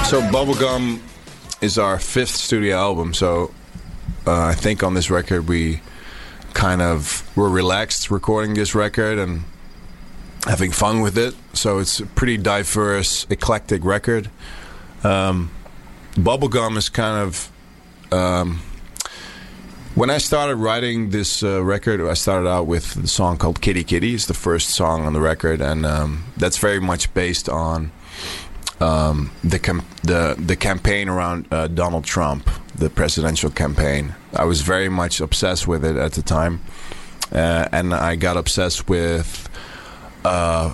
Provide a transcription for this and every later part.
So Bubblegum is our fifth studio album. So I think on this record we kind of were relaxed recording this record and having fun with it. So it's a pretty diverse, eclectic record. Bubblegum is kind of... when I started writing this record, I started out with the song called Kitty Kitty. It's the first song on the record, and that's very much based on the campaign around Donald Trump, the presidential campaign. I was very much obsessed with it at the time, and I got obsessed with the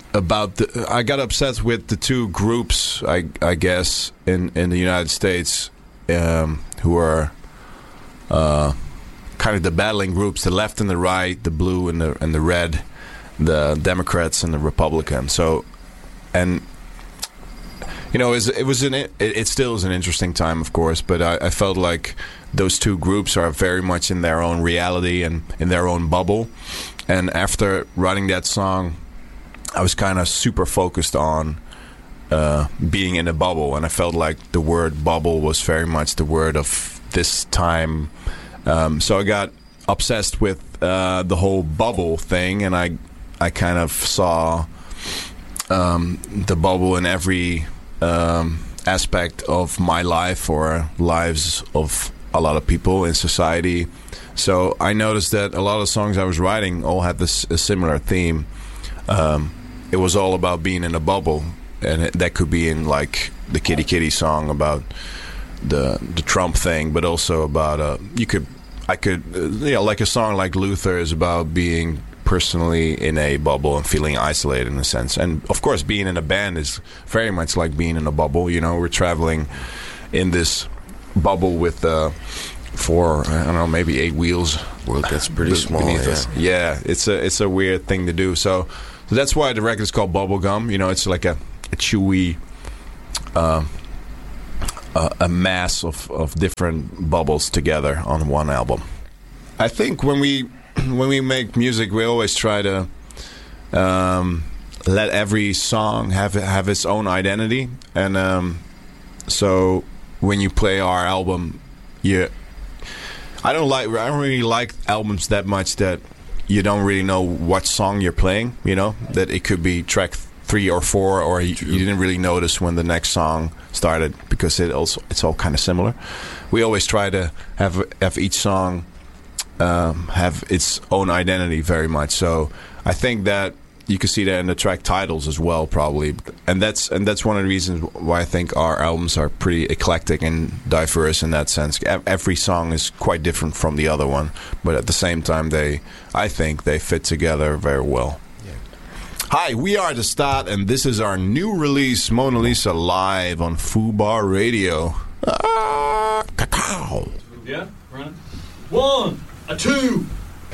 two groups, I guess, in the United States who are kind of the battling groups: the left and the right, the blue and the red, the Democrats and the Republicans. So, and you know, it still is an interesting time, of course, but I felt like those two groups are very much in their own reality and in their own bubble. And after writing that song, I was kind of super focused on being in a bubble, and I felt like the word bubble was very much the word of this time. So I got obsessed with the whole bubble thing, and I kind of saw the bubble in every aspect of my life or lives of a lot of people in society. So I noticed that a lot of songs I was writing all had a similar theme. It was all about being in a bubble, and that could be in like the Kitty Kitty song about the Trump thing, but also about like a song like Luther is about being personally in a bubble and feeling isolated in a sense. And of course, being in a band is very much like being in a bubble. You know, we're traveling in this bubble with four, I don't know, maybe 8 wheels. Well, that's pretty small. Yeah, it's a weird thing to do. So that's why the record is called Bubblegum. You know, it's like a chewy a mass of different bubbles together on one album. I think when we make music, we always try to let every song have its own identity, and so when you play our album, I don't really like albums that much that you don't really know what song you're playing. You know, that it could be track 3 or 4, or you didn't really notice when the next song started, because it's all kind of similar. We always try to have each song have its own identity very much. So I think that you can see that in the track titles as well, probably, and that's one of the reasons why I think our albums are pretty eclectic and diverse in that sense. Every song is quite different from the other one, but at the same time, I think they fit together very well. Hi, we are The Start, and this is our new release, Mona Lisa, live on Fubar Radio. Cacao. Yeah, right. 1, 2.